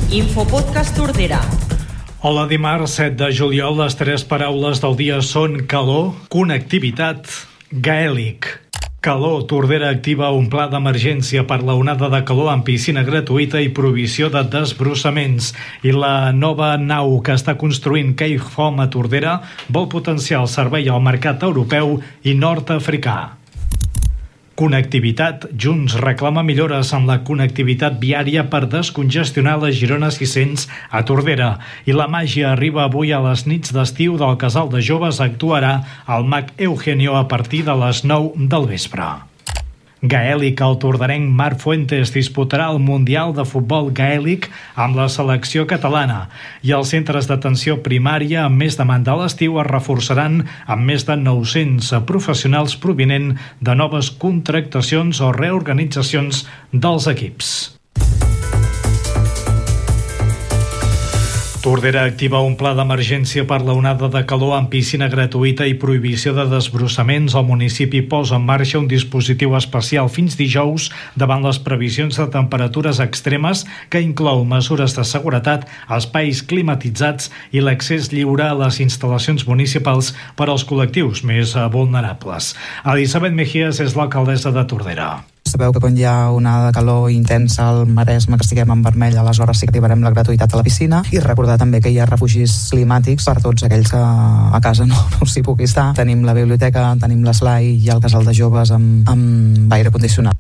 Infopodcast Tordera. Hola, dimarts 7 de juliol, les 3 paraules del dia són calor, connectivitat, gaèlic. Calor, Tordera activa un pla d'emergència per la onada de calor amb piscina gratuïta i provisió de desbrossaments. I la nova nau que està construint Cave Home a Tordera vol potenciar el servei al mercat europeu i nord-africà. Connectivitat. Junts reclama millores en la connectivitat viària per descongestionar la Girona 600 a Tordera. I la màgia arriba avui a les nits d'estiu del Casal de Joves. Actuarà el mag Eugenio a partir de les 9 del vespre. Gaèlic. El torderenc Marc Fuentes disputarà el Mundial de Futbol Gaèlic amb la selecció catalana. I els centres d'atenció primària amb més demanda a l'estiu es reforçaran amb més de 900 professionals provinent de noves contractacions o reorganitzacions dels equips. Tordera activa un pla d'emergència per la onada de calor amb piscina gratuïta i prohibició de desbrossaments. El municipi posa en marxa un dispositiu especial fins dijous davant les previsions de temperatures extremes que inclou mesures de seguretat, espais climatitzats i l'accés lliure a les instal·lacions municipals per als col·lectius més vulnerables. Elisabet Mejías és l'alcaldessa de Tordera. Sabeu que quan hi ha una de calor intensa al Maresme, que estiguem en vermell, aleshores sí que activarem la gratuïtat a la piscina. I recordar també que hi ha refugis climàtics per tots aquells que a casa no s'hi pugui estar. Tenim la biblioteca, tenim l'eslai i el casal de joves amb aire condicionat.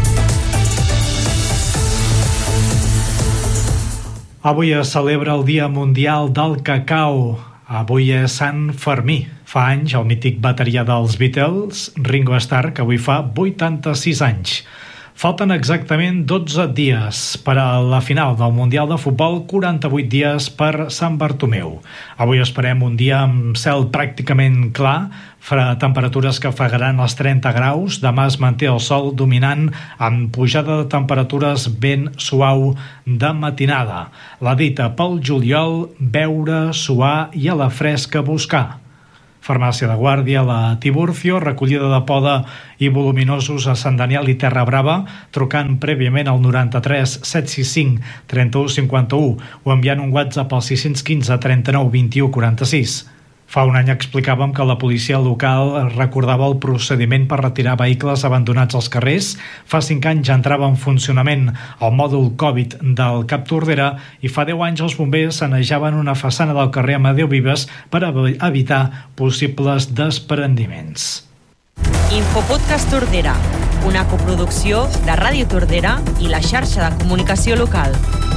Avui es celebra el Dia Mundial del Cacau. Avui és Sant Fermí. Fa anys, el mític bateria dels Beatles, Ringo Starr, que avui fa 86 anys. Falten exactament 12 dies per a la final del Mundial de Futbol, 48 dies per Sant Bartomeu. Avui esperem un dia amb cel pràcticament clar, temperatures que afegaran els 30 graus. Demà es manté el sol dominant amb pujada de temperatures ben suau de matinada. La dita pel juliol, beure, suar i a la fresca buscar. Farmàcia de Guàrdia, la Tiburcio, recollida de poda i voluminosos a Sant Daniel i Terra Brava, trucant prèviament al 93 765 31 51 o enviant un WhatsApp al 615 39 21 46. Fa un any explicàvem que la policia local recordava el procediment per retirar vehicles abandonats als carrers. Fa 5 anys ja entrava en funcionament el mòdul Covid del Cap Tordera i fa 10 anys els bombers sanejaven una façana del carrer Amadeu Vives per evitar possibles desprendiments. Infopodcast Tordera, una coproducció de Ràdio Tordera i la xarxa de comunicació local.